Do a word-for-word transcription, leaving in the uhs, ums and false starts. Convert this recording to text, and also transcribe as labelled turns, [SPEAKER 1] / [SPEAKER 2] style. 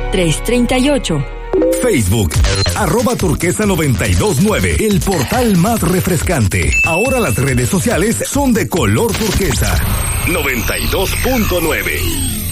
[SPEAKER 1] tres tres ocho.
[SPEAKER 2] Facebook, arroba turquesa noventa y dos nueve, el portal más refrescante. Ahora las redes sociales son de color turquesa. noventa y dos punto nueve.